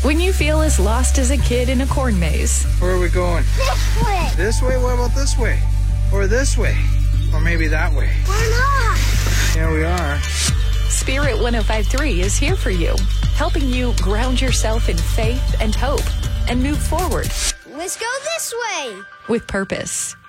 When you feel as lost as a kid in a corn maze. Where are we going? This way. This way? What about this way? Or this way? Or maybe that way? We're not. Here we are. Spirit 105.3 is here for you, helping you ground yourself in faith and hope and move forward Let's go this way. with purpose.